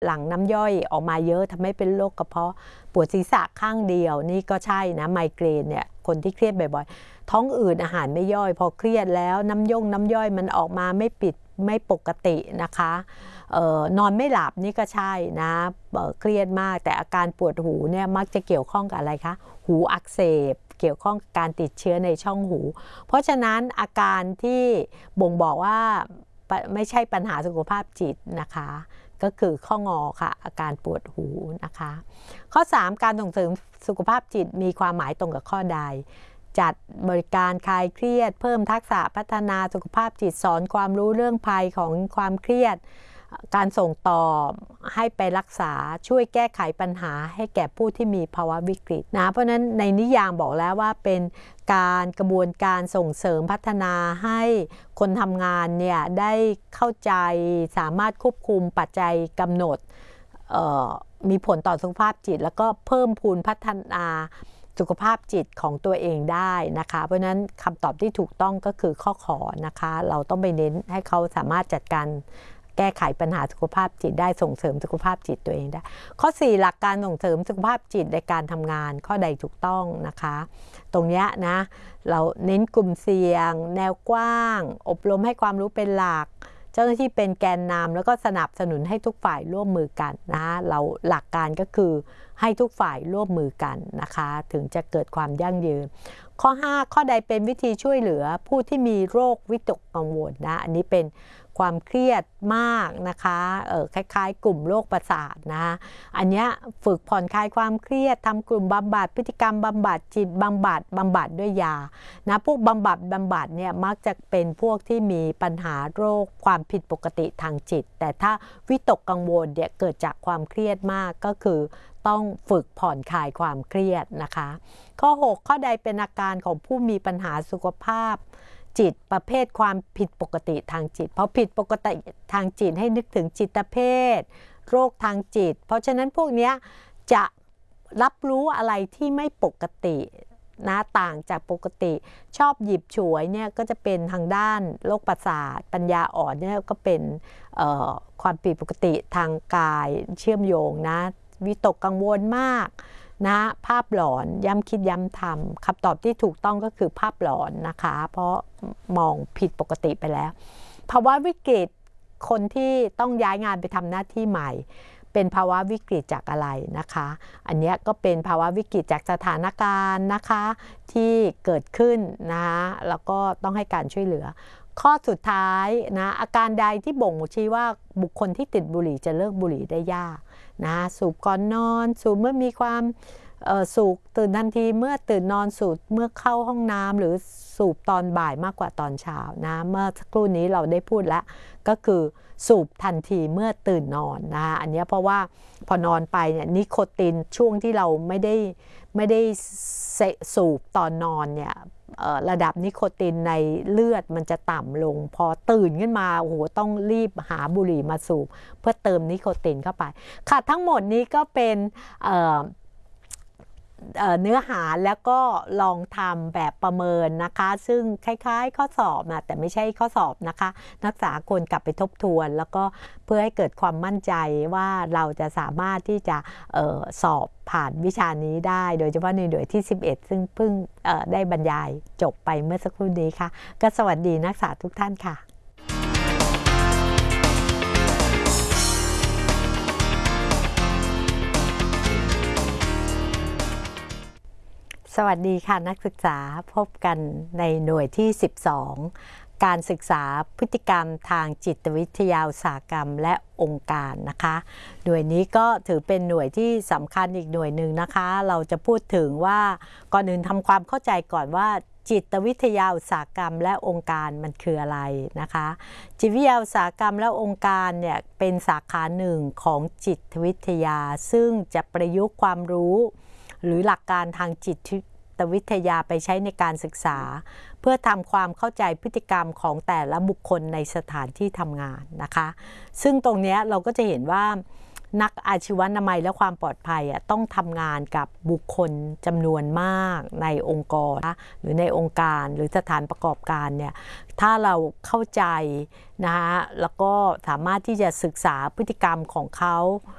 หลั่งน้ำย่อยออกมาเยอะทำให้เป็นโรคกระเพาะปวดศีรษะข้างเดียวนี่ก็ใช่นะไมเกรนเนี่ยคนที่เครียดบ่อยๆท้องอืดอาหารไม่ย่อยพอเครียดแล้วน้ำย่อยมันออกมาไม่ปกตินะคะนอนไม่หลับนี่ก็ใช่นะเครียดมากแต่อาการปวดหูเนี่ยมักจะเกี่ยวข้องกับอะไรคะหูอักเสบเกี่ยวข้องกับการติดเชื้อในช่องหูเพราะฉะนั้นอาการที่บ่งบอกว่าไม่ใช่ปัญหาสุขภาพจิตนะคะก็คือข้องอค่ะอาการปวดหูนะคะข้อ3การส่งเสริมสุขภาพจิตมีความหมายตรงกับข้อใดจัดบริการคลายเครียดเพิ่มทักษะพัฒนาสุขภาพจิตสอนความรู้เรื่องภัยของความเครียดการส่งต่อให้ไปรักษาช่วยแก้ไขปัญหาให้แก่ผู้ที่มีภาวะวิกฤตนะเพราะนั้นในนิยามบอกแล้วว่าเป็นกระบวนการส่งเสริมพัฒนาให้คนทำงานเนี่ยได้เข้าใจสามารถควบคุมปัจจัยกำหนดมีผลต่อสุขภาพจิตแล้วก็เพิ่มพูนพัฒนาสุขภาพจิตของตัวเองได้นะคะเพราะฉะนั้นคำตอบที่ถูกต้องก็คือข้อขอนะคะเราต้องไปเน้นให้เขาสามารถจัดการแก้ไขปัญหาสุขภาพจิตได้ส่งเสริมสุขภาพจิตตัวเองได้ข้อ4หลักการส่งเสริมสุขภาพจิตในการทำงานข้อใดถูกต้องนะคะตรงนี้นะเราเน้นกลุ่มเสี่ยงแนวกว้างอบรมให้ความรู้เป็นหลักเจ้าหน้าที่เป็นแกนนำแล้วก็สนับสนุนให้ทุกฝ่ายร่วมมือกันนะเราหลักการก็คือให้ทุกฝ่ายร่วมมือกันนะคะถึงจะเกิดความยั่งยืนข้อ5ข้อใดเป็นวิธีช่วยเหลือผู้ที่มีโรควิตกกังวลนะอันนี้เป็นความเครียดมากนะคะคล้ายๆกลุ่มโรคประสาทนะอันนี้ฝึกผ่อนคลายความเครียดทำกลุ่มบำบัดพฤติกรรมบำบัดจิตบำบัดด้วยยานะพวกบำบัดเนี่ยมักจะเป็นพวกที่มีปัญหาโรคความผิดปกติทางจิตแต่ถ้าวิตกกังวลเนี่ยเกิดจากความเครียดมากก็คือต้องฝึกผ่อนคลายความเครียดนะคะข้อ6ข้อใดเป็นอาการของผู้มีปัญหาสุขภาพจิตประเภทความผิดปกติทางจิตเพราะผิดปกติทางจิตให้นึกถึงจิตเภทโรคทางจิตเพราะฉะนั้นพวกนี้จะรับรู้อะไรที่ไม่ปกตินะต่างจากปกติชอบหยิบฉวยเนี่ยก็จะเป็นทางด้านโรคประสาทปัญญาอ่อนเนี่ยก็เป็นความผิดปกติทางกายเชื่อมโยงนะวิตกกังวลมากนะภาพหลอนย้ำคิดย้ำทำคำตอบที่ถูกต้องก็คือภาพหลอนนะคะเพราะมองผิดปกติไปแล้วภาวะวิกฤตคนที่ต้องย้ายงานไปทำหน้าที่ใหม่เป็นภาวะวิกฤตจากอะไรนะคะอันนี้ก็เป็นภาวะวิกฤตจากสถานการณ์นะคะที่เกิดขึ้นนะแล้วก็ต้องให้การช่วยเหลือข้อสุดท้ายนะอาการใดที่บ่งชี้ว่าบุคคลที่ติดบุหรี่จะเลิกบุหรี่ได้ยากนะสูบก่อนนอนสูบเมื่อมีความสูบตื่นทันทีเมื่อตื่นนอนสูบเมื่อเข้าห้องน้ำหรือสูบตอนบ่ายมากกว่าตอนเช้านะเมื่อสักครู่นี้เราได้พูดแล้วก็คือสูบทันทีเมื่อตื่นนอนนะอันนี้เพราะว่าพอนอนไปเนี่ยนิโคตินช่วงที่เราไม่ได้สูบตอนนอนเนี่ยระดับนิโคตินในเลือดมันจะต่ำลงพอตื่นขึ้นมาโอ้โหต้องรีบหาบุหรี่มาสูบเพื่อเติมนิโคตินเข้าไปค่ะทั้งหมดนี้ก็เป็นเนื้อหาแล้วก็ลองทำแบบประเมินนะคะซึ่งคล้ายๆข้อสอบนะแต่ไม่ใช่ข้อสอบนะคะนักศึกษาควรกลับไปทบทวนแล้วก็เพื่อให้เกิดความมั่นใจว่าเราจะสามารถที่จะสอบผ่านวิชานี้ได้โดยเฉพาะในหน่วยที่11ซึ่งเพิ่งได้บรรยายจบไปเมื่อสักครู่นี้ค่ะก็สวัสดีนักศึกษาทุกท่านค่ะสวัสดีค่ะนักศึกษาพบกันในหน่วยที่12การศึกษาพฤติกรรมทางจิตวิทยาอุตสาหกรรมและองค์การนะคะหน่วยนี้ก็ถือเป็นหน่วยที่สำคัญอีกหน่วยหนึ่งนะคะเราจะพูดถึงว่าก่อนอื่นทำความเข้าใจก่อนว่าจิตวิทยาอุตสาหกรรมและองค์การมันคืออะไรนะคะจิตวิทยาอุตสาหกรรมและองค์การเนี่ยเป็นสาขาหนึ่งของจิตวิทยาซึ่งจะประยุกต์ความรู้หรือหลักการทางจิตวิทยาไปใช้ในการศึกษาเพื่อทำความเข้าใจพฤติกรรมของแต่ละบุคคลในสถานที่ทำงานนะคะซึ่งตรงนี้เราก็จะเห็นว่านักอาชีวนามัยและความปลอดภัยต้องทำงานกับบุคคลจำนวนมากในองค์กรหรือในองค์การหรือสถานประกอบการเนี่ยถ้าเราเข้าใจนะคะแล้วก็สามารถที่จะศึกษาพฤติกรรมของเขา